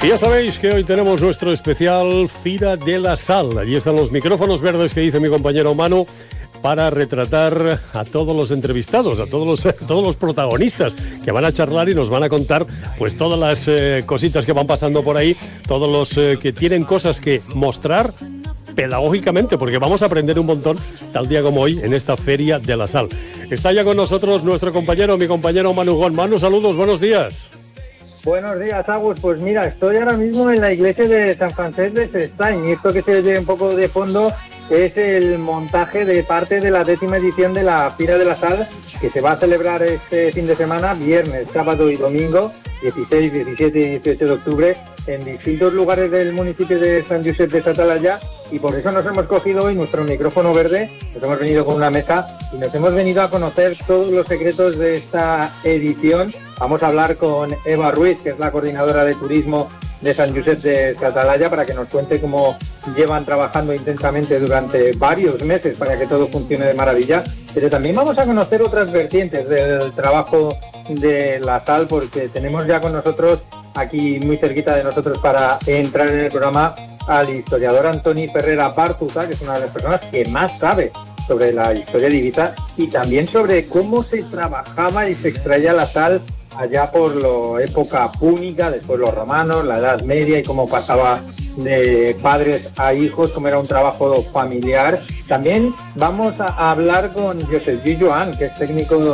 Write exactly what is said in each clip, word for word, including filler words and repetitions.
Y ya sabéis que hoy tenemos nuestro especial Fira de la Sal. Allí están los micrófonos verdes que dice mi compañero Manu para retratar a todos los entrevistados, a todos los, a todos los protagonistas que van a charlar y nos van a contar pues todas las eh, cositas que van pasando por ahí, todos los eh, que tienen cosas que mostrar pedagógicamente, porque vamos a aprender un montón tal día como hoy en esta Feria de la Sal. Está ya con nosotros nuestro compañero, mi compañero Manu Gón. Manu, saludos, buenos días. Buenos días, Agus. Pues mira, estoy ahora mismo en la iglesia de San Francesc de Sestany y esto que se oye un poco de fondo es el montaje de parte de la décima edición de la Fira de la Sal, que se va a celebrar este fin de semana, viernes, sábado y domingo, dieciséis, diecisiete y dieciocho de octubre, en distintos lugares del municipio de Sant Josep de sa Talaia, y por eso nos hemos cogido hoy nuestro micrófono verde, nos hemos venido con una mesa y nos hemos venido a conocer todos los secretos de esta edición. Vamos a hablar con Eva Ruiz, que es la coordinadora de turismo de Sant Josep de sa Talaia, para que nos cuente cómo llevan trabajando intensamente durante varios meses para que todo funcione de maravilla. Pero también vamos a conocer otras vertientes del trabajo de la sal, porque tenemos ya con nosotros, aquí muy cerquita de nosotros para entrar en el programa, al historiador Antoni Ferrera Bartuza, que es una de las personas que más sabe sobre la historia de Ibiza y también sobre cómo se trabajaba y se extraía la sal allá por la época púnica, después los romanos, la Edad Media, y cómo pasaba de padres a hijos, cómo era un trabajo familiar. También vamos a hablar con Josep Lluís Joan, que es técnico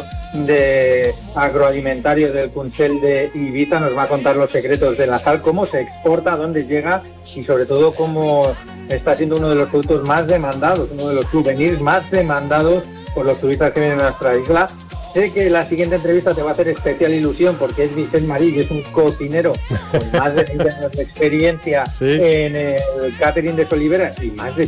de agroalimentario del Consell de Ibiza. Nos va a contar los secretos de la sal, cómo se exporta, dónde llega y sobre todo cómo está siendo uno de los productos más demandados, uno de los souvenirs más demandados por los turistas que vienen a nuestra isla. Sé que la siguiente entrevista te va a hacer especial ilusión porque es Vicent Marí, que es un cocinero con más de veinte años de experiencia sí. en el catering de Solivera y más de